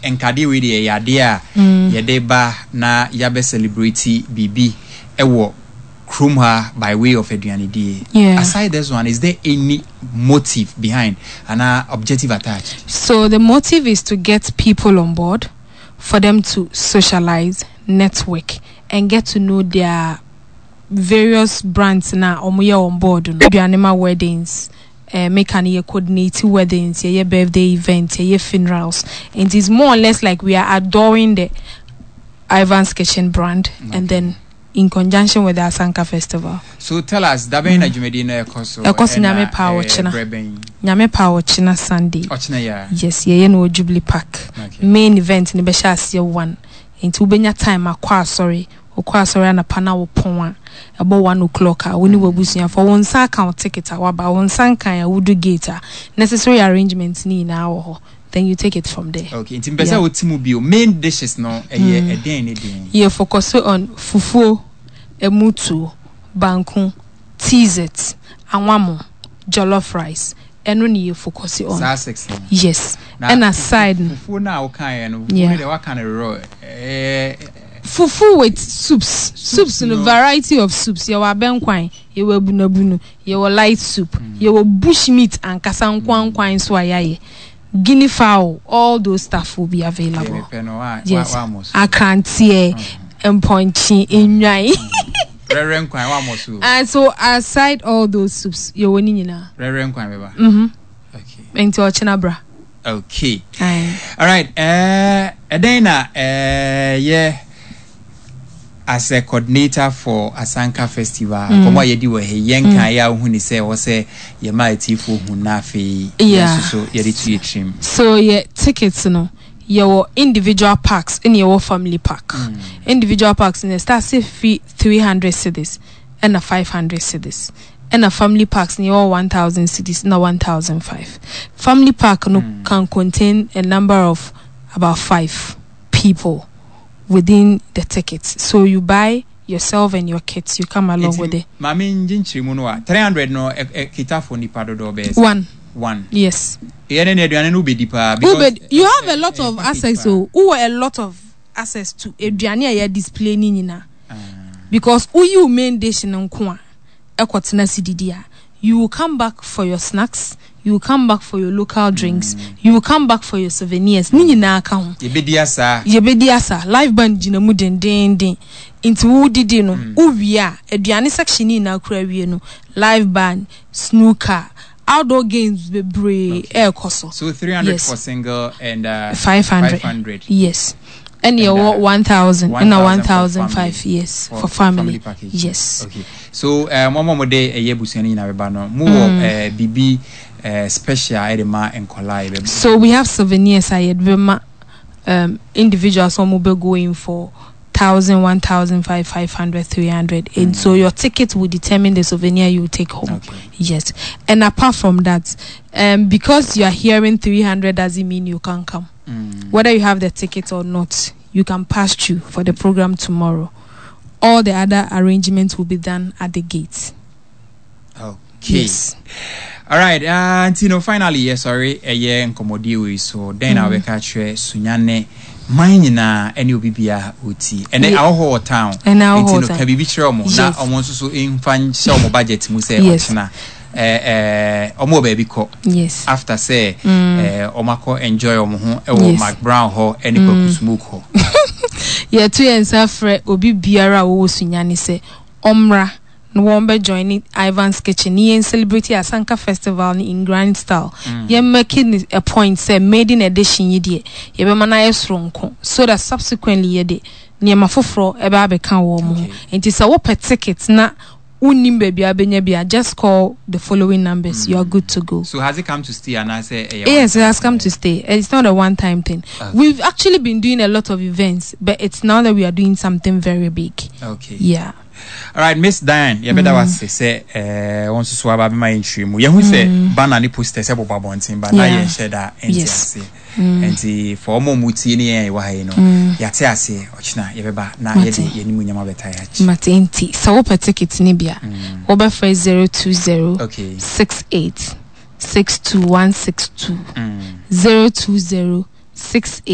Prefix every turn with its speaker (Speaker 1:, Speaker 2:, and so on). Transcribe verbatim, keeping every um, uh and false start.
Speaker 1: enkade we de yade a ye de ba na ya be celebrity bibi ewo krum ha by way of aduanidi.
Speaker 2: Yeah.
Speaker 1: Aside this one, is there any motive behind and uh, objective attached?
Speaker 2: So the motive is to get people on board, for them to socialize, network, and get to know their various brands now on board. Aduanima weddings, uh, make an year coordinate weddings, your birthday events, your funerals, and it is more or less like we are adoring the Ivan's Kitchen brand, okay. and then in conjunction with the Asanka Festival.
Speaker 1: So tell us, Dabe na jumedi na ekoso.
Speaker 2: Ekoso nyame power china. Nyame power china Sunday.
Speaker 1: Ochina ya.
Speaker 2: Yes, ye ye no Jubilee Park. Okay. Main event ni besha asiye one. Into ubenya time akwa sorry. Okwa sorry na pana wo pon about one o'clock. Woni wabusunya for one sa account ticket waba one san kan ya wudu gate. Necessary arrangements ni na wo. Then you take it from there. Okay.
Speaker 1: Inti mpesa yeah. Otimu bio main dishes no eye mm. eden eden.
Speaker 2: Yeah, focus on fufu, emutu, banku, tizet, anwamo, jollof rice. Eno ni you focus on.
Speaker 1: Sa six.
Speaker 2: Yes. Na, and aside
Speaker 1: fufu na okan no.
Speaker 2: Yeah.
Speaker 1: Fufu what kind of raw? Eh
Speaker 2: fufu with soups. Soups, soups no. A variety of soups. You wa benkwan, you wa bunabunu, you wa light soup, mm. you wa bush meat and kasankwan kwan so ayaye. Guinea fowl, all those stuff will be available. Yeah, yes, I can't see and pointing in right. And so, aside all those soups, you're winning now. Mm-hmm. Okay. Into Chinabra.
Speaker 1: Okay. Aye. All right. Uh, Adena, uh, yeah. As a coordinator for Asanka Festival, Koma yedi we he yenka ya uhuni se wo se ye mighty fo hunafe
Speaker 2: so
Speaker 1: yedi to trim.
Speaker 2: So yeah, tickets no your individual packs in your family pack. Mm. Individual packs in the start say fee three hundred cedis and a five hundred cedis. And a family packs in your one thousand cedis no one thousand five. Family pack no mm. can contain a number of about five people within the tickets. So you buy yourself and your kids, you come along it's with it.
Speaker 1: Mami njinchi munuwa three hundred no kitafo ni padodo base.
Speaker 2: One.
Speaker 1: One.
Speaker 2: Yes.
Speaker 1: You have
Speaker 2: a lot of access so who a lot of access to eduane ya display ni nyina. Because who you main dish na nko a ekwotina sididia. You will come back for your snacks. You will come back for your local drinks. Mm. You will come back for your souvenirs. Ni nyina aka ho.
Speaker 1: Yebediasa.
Speaker 2: Yebediasa. Live band jina mu den den den. Into wo didi no. Uwia. Eduane section ni na kura wie no. Live band, snooker, outdoor games bebre air koso.
Speaker 1: So three hundred yes. for single and uh,
Speaker 2: five hundred.
Speaker 1: five hundred.
Speaker 2: Yes. And your uh, one thousand and a one thousand five yes for, for family. family yes.
Speaker 1: Okay. So uh mama mo de eye busuani na beba no mo uh bibi uh special edema and collide.
Speaker 2: So we have souvenirs I bema um individuals some will be going for thousand, one thousand five, five hundred, three hundred, and mm. so your ticket will determine the souvenir you take home. Okay. Yes, and apart from that, um, because you are hearing three hundred doesn't mean you can come. Mm. Whether you have the ticket or not, you can pass through for the program tomorrow. All the other arrangements will be done at the gates.
Speaker 1: Okay.
Speaker 2: Yes.
Speaker 1: All right. Uh, Tino, finally, yes, sorry, a year in Komodiwe. So then I will catch Sunyane. Mine na any obibia uti and then our whole town
Speaker 2: and our whole town
Speaker 1: can be chromo na almost so in fan show mo budget mu say na eh eh omo baby ko
Speaker 2: yes
Speaker 1: after say eh omako enjoy omo ho e wo Mac Brown ho any purpose smoke ho
Speaker 2: yeah to yensa frɛ obi biara wo sunyane say omra no one be joining Ivan's Kitchen and celebrate Asanka Festival in grand style. Mm. Ye making a point say maiden edition ye de ye be mana yesronko so that subsequently ye de near mafofro eba be kan wo mo enti say wo per ticket na unim baby abenya bia just call the following numbers. Mm. You are good to go.
Speaker 1: So has it come to stay and I say uh,
Speaker 2: yes it has come to stay. It's not a one time thing. Okay. We've actually been doing a lot of events but it's now that we are doing something very big.
Speaker 1: Okay.
Speaker 2: Yeah.
Speaker 1: All right, Miss Diane, you better was say, eh, once to swab my entry. You who say, banana ni poster, say, Boba Bontin, but now you share that, and yes, and the for more mutini, and why no, Yatia say, Ochna, you better not yet, you knew your mother tired.
Speaker 2: Matinti, so open tickets, Nibia, over phrase zero two zero,
Speaker 1: okay,
Speaker 2: six eight six two one six two zero two zero six eight.